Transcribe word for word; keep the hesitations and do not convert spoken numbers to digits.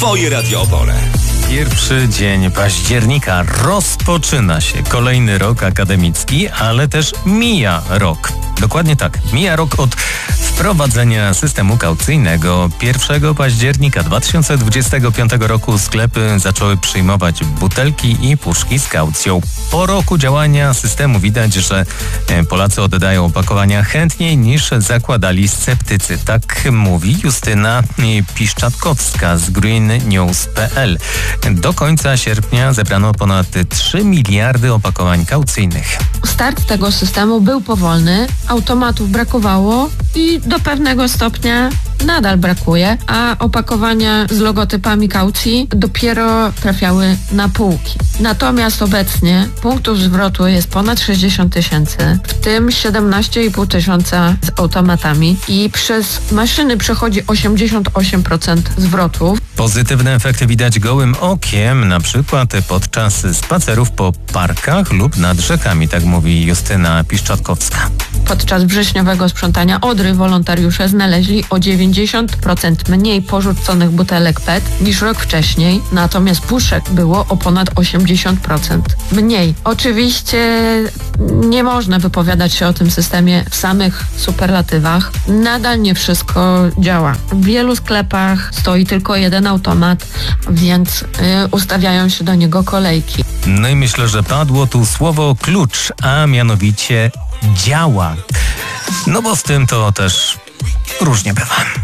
Twoje Radio Opole. Pierwszy dzień października rozpoczyna się kolejny rok akademicki, ale też mija rok. Dokładnie tak, mija rok od wprowadzenia systemu kaucyjnego. pierwszego października dwa tysiące dwudziestego piątego roku sklepy zaczęły przyjmować butelki i puszki z kaucją. Po roku działania systemu widać, że Polacy oddają opakowania chętniej niż zakładali sceptycy. Tak mówi Justyna Piszczatkowska z green news kropka p l. Do końca sierpnia zebrano ponad trzy miliardy opakowań kaucyjnych. Start tego systemu był powolny, automatów brakowało i do pewnego stopnia nadal brakuje, a opakowania z logotypami kaucji dopiero trafiały na półki. Natomiast obecnie punktów zwrotu jest ponad sześćdziesiąt tysięcy, w tym siedemnaście i pół tysiąca z automatami i przez maszyny przechodzi osiemdziesiąt osiem procent zwrotów. Pozytywne efekty widać gołym okiem, na przykład podczas spacerów po parkach lub nad rzekami, tak mówi Justyna Piszczatkowska. Podczas wrześniowego sprzątania Odry wolontariusze znaleźli o dziewięćdziesiąt procent mniej porzuconych butelek P E T niż rok wcześniej, natomiast puszek było o ponad osiemdziesiąt procent mniej. Oczywiście nie można wypowiadać się o tym systemie w samych superlatywach. Nadal nie wszystko działa. W wielu sklepach stoi tylko jeden automat, więc yy, ustawiają się do niego kolejki. No i myślę, że padło tu słowo klucz, a mianowicie działa. No bo z tym to też różnie bywa.